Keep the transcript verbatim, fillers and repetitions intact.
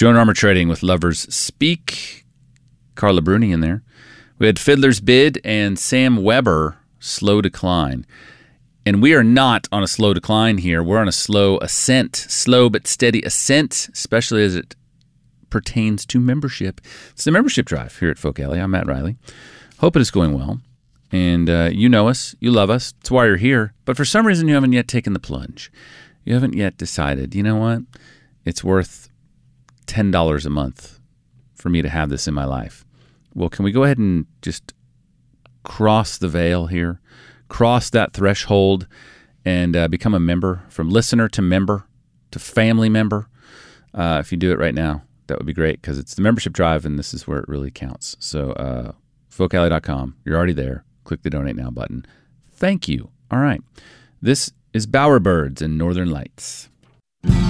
Joan Armour Trading with Lovers Speak. Carla Bruni in there. We had Fiddler's Bid and Sam Weber, Slow Decline. And we are not on a slow decline here. We're on a slow ascent, slow but steady ascent, especially as it pertains to membership. It's the membership drive here at Folk Alley. I'm Matt Riley. Hope it is going well. And uh, you know us. You love us. That's why you're here. But for some reason, you haven't yet taken the plunge. You haven't yet decided, you know what? It's worth ten dollars a month for me to have this in my life. Well, can we go ahead and just cross the veil here? Cross that threshold and uh, become a member, from listener to member to family member. Uh, if you do it right now, that would be great, because it's the membership drive and this is where it really counts. So uh, folk alley dot com, you're already there. Click the Donate Now button. Thank you. All right. This is Bowerbirds and Northern Lights.